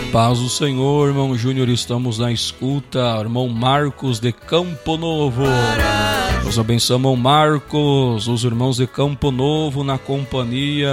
Paz do Senhor, irmão Júnior, estamos na escuta. Irmão Marcos de Campo Novo. Deus abençoe, irmão Marcos, os irmãos de Campo Novo na companhia